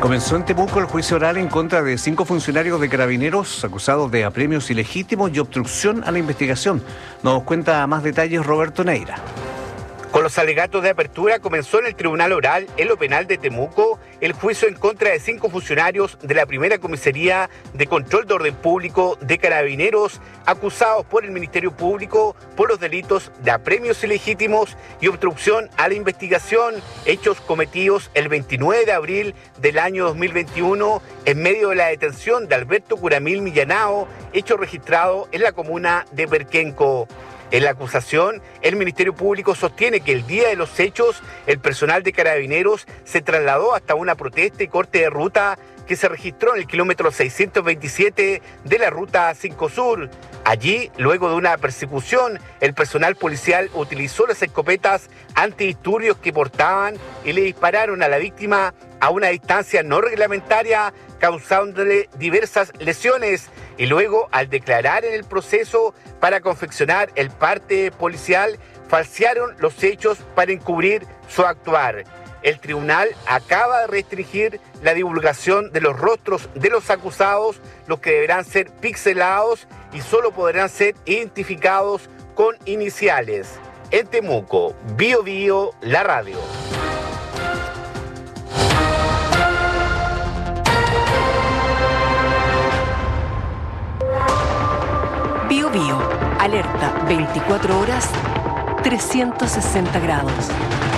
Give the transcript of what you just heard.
Comenzó en Temuco el juicio oral en contra de 5 funcionarios de Carabineros acusados de apremios ilegítimos y obstrucción a la investigación. Nos cuenta más detalles Roberto Neira. Con los alegatos de apertura comenzó en el Tribunal Oral, en lo penal de Temuco, el juicio en contra de 5 funcionarios de la Primera Comisaría de Control de Orden Público de Carabineros, acusados por el Ministerio Público por los delitos de apremios ilegítimos y obstrucción a la investigación, hechos cometidos el 29 de abril del año 2021 en medio de la detención de Alberto Curamil Millanao, hecho registrado en la comuna de Perquenco. En la acusación, el Ministerio Público sostiene que el día de los hechos, el personal de Carabineros se trasladó hasta una protesta y corte de ruta que se registró en el kilómetro 627 de la Ruta 5 Sur. Allí, luego de una persecución, el personal policial utilizó las escopetas antidisturbios que portaban y le dispararon a la víctima a una distancia no reglamentaria, causándole diversas lesiones. Y luego, al declarar en el proceso para confeccionar el parte policial, falsearon los hechos para encubrir su actuar. El tribunal acaba de restringir la divulgación de los rostros de los acusados, los que deberán ser pixelados y solo podrán ser identificados con iniciales. En Temuco, Bio Bio, la radio. Bio Bio, alerta 24 horas, 360 grados.